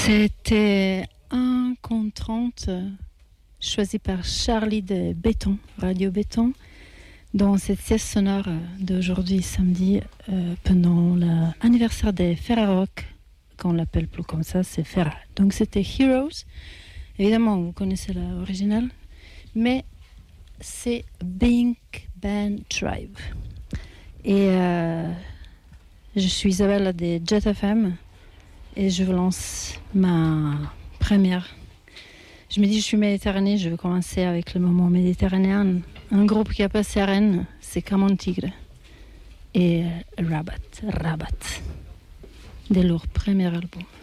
C'était un compte 30 choisi par Charlie de Béton, Radio Béton, dans cette sieste sonore d'aujourd'hui, samedi, pendant l'anniversaire des Ferrarock, qu'on l'appelle plus comme ça, c'est Ferra. Donc c'était Heroes, évidemment vous connaissez l'original, mais c'est Big Band Tribe. Et je suis Isabelle de Jet FM et je vous lance ma première. Je me dis, je suis méditerranéenne, je vais commencer avec le moment méditerranéen. Un groupe qui a passé à Rennes, c'est Camon Tigre et Rabat, de leur premier album.